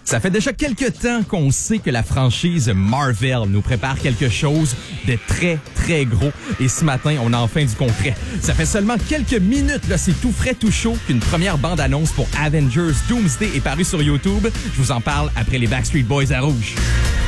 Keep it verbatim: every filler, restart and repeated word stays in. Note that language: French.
Ça fait déjà quelques temps qu'on sait que la franchise Marvel nous prépare quelque chose de très, très gros. Et ce matin, on a enfin du concret. Ça fait seulement quelques minutes, là, c'est tout frais, tout chaud, qu'une première bande-annonce pour Avengers Doomsday est parue sur YouTube. Je vous en parle après les Backstreet Boys à Rouge.